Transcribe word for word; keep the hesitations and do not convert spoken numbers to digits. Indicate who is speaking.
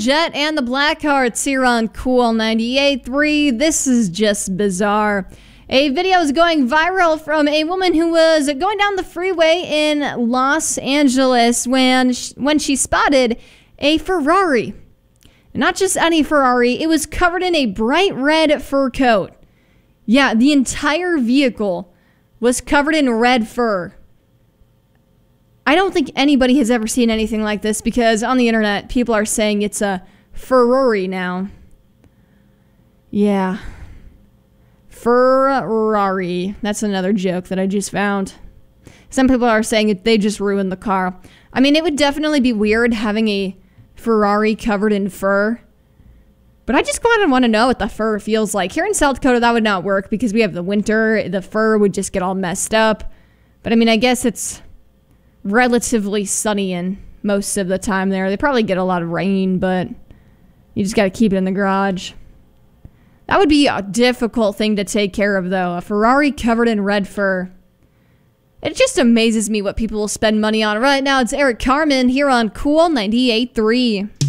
Speaker 1: Jet and the Blackhearts here on Cool ninety-eight point three. This is just bizarre. A video is going viral from a woman who was going down the freeway in Los Angeles when she, when she spotted a Ferrari. Not just any Ferrari, it was covered in a bright red fur coat. Yeah, the entire vehicle was covered in red fur. I don't think anybody has ever seen anything like this because on the internet, people are saying it's a Ferrari now. Yeah. Ferrari. That's another joke that I just found. Some people are saying they just ruined the car. I mean, it would definitely be weird having a Ferrari covered in fur. But I just kind of want to know what the fur feels like. Here in South Dakota, that would not work because we have the winter. The fur would just get all messed up. But I mean, I guess it's relatively sunny in most of the time there. They probably get a lot of rain, but you just got to keep it in the garage. That would be a difficult thing to take care of, though. A Ferrari covered in red fur. It just amazes me what people will spend money on. Right now, it's Eric Carmen here on Cool ninety-eight point three.